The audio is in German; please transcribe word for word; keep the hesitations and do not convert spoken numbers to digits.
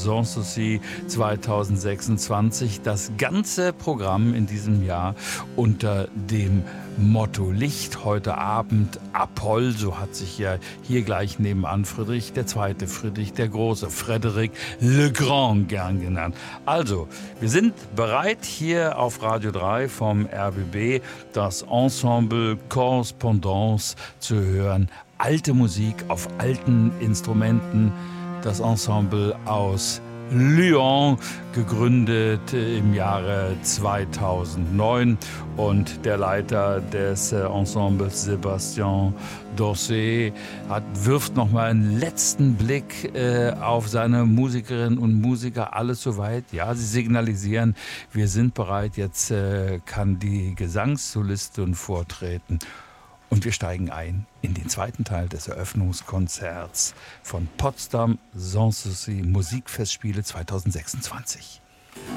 Sanssouci zweitausendsechsundzwanzig. Das ganze Programm in diesem Jahr unter dem Motto Licht. Heute Abend Apoll, so hat sich ja hier gleich nebenan Friedrich der Zweite, Friedrich der Große, Frédéric Le Grand gern genannt. Also, wir sind bereit hier auf Radio drei vom R B B, das Ensemble Correspondance zu hören. Alte Musik auf alten Instrumenten. Das Ensemble aus Lyon, gegründet im Jahre zweitausendneun, und der Leiter des Ensembles, Sébastien Dorset, hat, wirft noch mal einen letzten Blick äh, auf seine Musikerinnen und Musiker. Alles soweit? Ja, sie signalisieren, wir sind bereit, jetzt äh, kann die Gesangssolistin vortreten. Und wir steigen ein in den zweiten Teil des Eröffnungskonzerts von Potsdam Sanssouci Musikfestspiele zweitausendsechsundzwanzig.